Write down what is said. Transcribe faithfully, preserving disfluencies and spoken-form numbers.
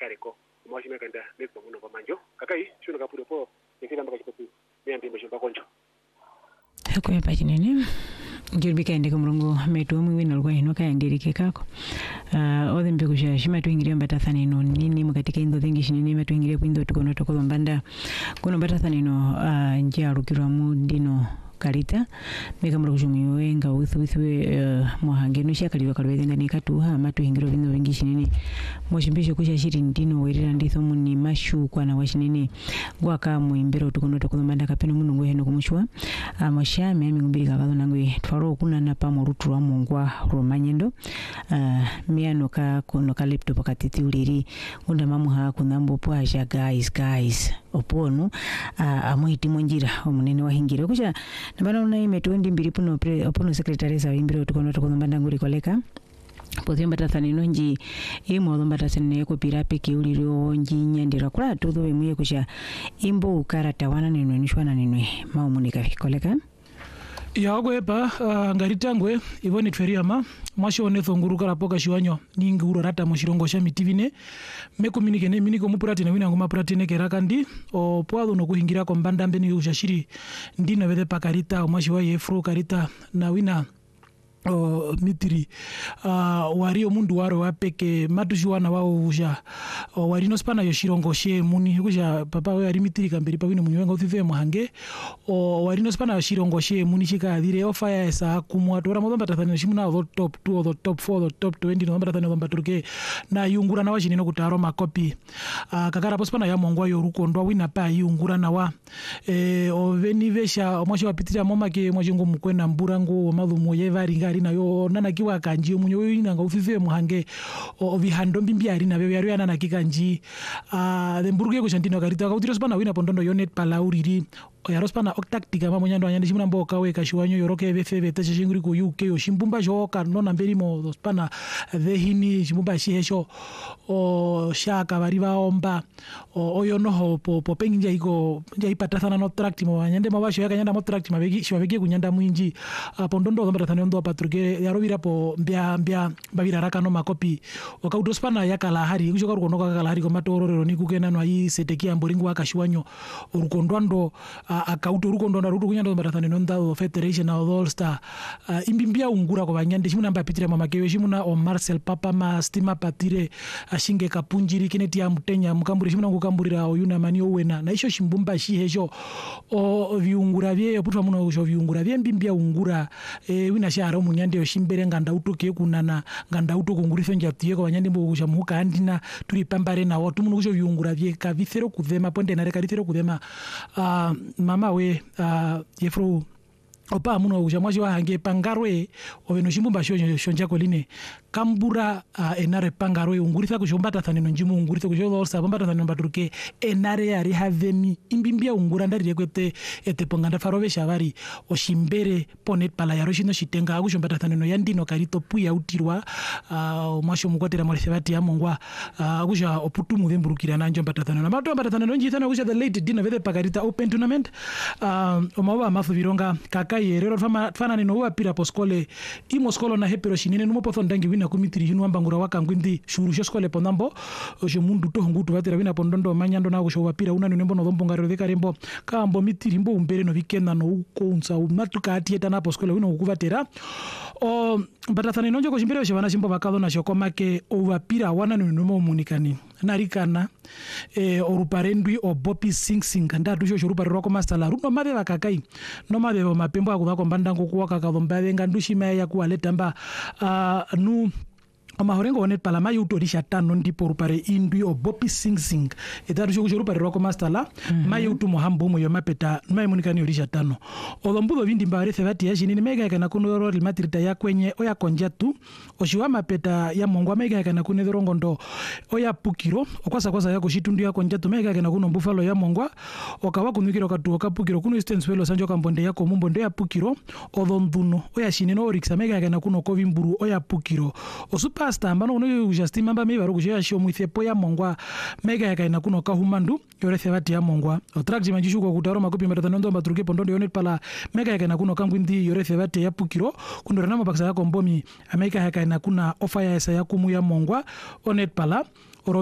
kareko mwashi mekanda neto muno pamanjo kakai shuno kapuro po nikina mbaka chikopi niambi mshimba konjo Hakuya pachinene Njuribika ndiko mrongo metu mwina lukwa hino kaya ndirike kako uh, Ode mpe kusha shima tuingiria mbatathani no nini mkatika indo thingi shinini ma tuingiria kuindo tukono toko mbanda kuno mbatathani no uh, njia rukirwa mu dino karita meka mro kujumiwe nga withu withu uh, mohangeno sha kaliwa kalweze ngani katuha matu hingiro bindo vingi shinini moshimbisho kusha shiri ndino werera nditho muni mashu kwa na washinini gwaka muimbero tukono toko mbanda kapeno munungu heno kumushwa uh, moshame mingumbiri kakalo nangwe twaro kuna napa morutu wa mungwa romanyendo uh, miano ka kono ka laptop katiti uliri unda mamuha kunambo pwaja guys guys oponu uh, amuhiti monjira omunene wa hingiro kusha nabana una imetuendi mbiri puno pre, opono secretary za imbiro tukono tukono mbanda nguri koleka Pozi mbatathani nonji imo mbatathani yeko pirape kiuliro nji nyandira kula tudo wemuye kusha imbo ukarata wana nino nishwana ninwe maumunika koleka Yago epa uh, ngaritangwe ivoni tweriama mwasho onetho nguru karapoka shiwanyo ningi uro rata mushirongo sha mitivine mekuminike ne miniko mupurati na wina ngoma purati ne kerakandi o pwado no kuhingira ko mbanda mbeni ushashiri ndino vede pakarita mwashi wa yefro karita na wina o mitiri uh, wari omundu waro wapeke matushwana wao usha o wari no spana yoshirongo she muni kusha papa we ari mitiri kambiri pa wino munyenga uthive muhange o wari no spana yoshirongo she muni shika adire o fire esa kumwa tora modomba tathani shimuna the top two or the top four the top twenty no mbathani no mbaturuke na yungura na washini no kutaro makopi uh, kakara pospana ya mongwa yoruko ndo wina pa yungura na wa e o veni vesha omwashi wapitira momake mwajingo mukwena mburango madhumu yevari na yo nana kiwa kanji munyo inanga ufife muhange o vihando mbimbi ari na bebe ari nana kikanji ah uh, demburge ko shantino karita ka utiro spana wina pondondo yonet palauriri ya spana tactica mama nyando anyandi shimuna mboka we kashiwanyo yoroke befebe tache shinguri ko U K yo shimbumba jo karno na mberi mo spana the hini shimbumba shihesho o shaka bari baomba o oyo no ho po po penginja iko nja ipatathana no tract mo anyande mabasho yakanyanda mo tract mabegi shwabegi kunyanda mwinji uh, pondondo mbathana ndo patruke yarobira po mbia mbia babira raka no makopi okaudo spana yakala hari kushoka rukono kakala hari ko matororero ni kukena no ayi setekia mboringu akashiwanyo urukondwando uh, akauto rukondo na rutu kunyanda mbathana no ndao federation na all star uh, imbimbia ungura ko banyande shimuna mbapitira mama kewe shimuna o Marcel Papa ma stima patire ashinge kapunjiri kineti ya mutenya mukamburi shimuna ngukamburira oyuna mani owena na isho shimbumba shihesho o viungura vye putwa muno usho viungura vye mbimbia ungura e wina shara munyande yo shimbere nganda utoke kunana nganda uto kungurife njatiye ko banyande mbo kusha muka andina turi pambare na watu muno usho viungura vye kavithero kudhema ponde na rekavithero kudhema uh, mama we uh, yefro opa muno ujamwaji wa hange pangarwe oveno shimbumba shonja shonja koline kambura uh, enare pangarwe unguritha kushombata thaneno njimu unguritha kushodo sabambata thaneno baturuke enare ari havemi imbimbia ungura ndari rekwete ete ponganda farobe shabari oshimbere ponet pala yaro shino shitenga kushombata thaneno yandino karito puya utirwa uh, mwasho mukwatira morithebati ya mongwa uh, kusha oputu mudhemburukira na njombata thaneno mato mbata thaneno njithana kusha the late dinner vede pakarita open tournament uh, omawa mafu vironga kaka yerero fama fana nino wa pira poskole imo skolo na hepero shinene numo potho ndangi wina kumitiri hinu ambangura wakangwindi shurusho skole ponambo je mundu to ngutu vatira wina pondondo manyando na kusho wapira una nembo no dhombo ngaro veka rembo kambo mitiri mbo umbere no vikenda no ukonza umatuka atieta na poskole wina kuvatira o batathane nonjo ko shimbere shivana shimbo bakado na shokomake ovapira wana numo munikani narikana e oruparendwi o bopi sing sing ndatu sho ruparero ko mastala runo mave vakakai no mave mapembo akuvako mbandango kuwaka kadhomba ngandushi maya kuwaleta mba uh, nu Omahorengo onet pala mayu utorisha tano ndipo rupare indwi o bopi sing sing etaru shoko rupare roko mastala mm -hmm. mayu utu mohambo mo yomapeta mayu munikani orisha tano olombudo vindi mbare thevati ya shinini mega kana kuno ro matrita ya kwenye oya konjatu oshiwa mapeta ya mongwa mega kana kuno rongondo oya pukiro okwasa kwasa ya kushitundu ya konjatu mega kana kuno buffalo ya mongwa okawa kunukiro katu okapukiro kuno Eastern Swelo sanjo kambonde ya komumbo ndo ya pukiro odonduno oya shinini orixa mega kana kuno kovimburu oya pukiro osupa pasta mbano uno justima mba meba rukushya sho muithepo ya mongwa mega yakaina kuno kahumandu yore thevati ya mongwa otrack jimanjishu kwa kutaro makopi matatano ndo mbatruke pondondo yonet pala mega yakaina kuno kangwindi yore thevati ya pukiro kundora namo baksa yako mbomi ameka yakaina kuna ofa ya esa ya kumu ya mongwa onet pala